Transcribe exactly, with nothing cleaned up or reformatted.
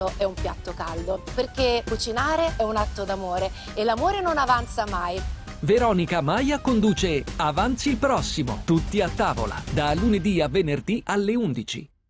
è un piatto caldo, perché cucinare è un atto d'amore e l'amore non avanza mai. Veronica Maia conduce Avanzi il prossimo, tutti a tavola, da lunedì a venerdì alle undici.